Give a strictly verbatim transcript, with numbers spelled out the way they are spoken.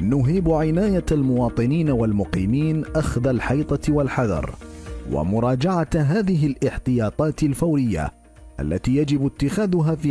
نهيب عناية المواطنين والمقيمين أخذ الحيطة والحذر ومراجعة هذه الاحتياطات الفورية التي يجب اتخاذها في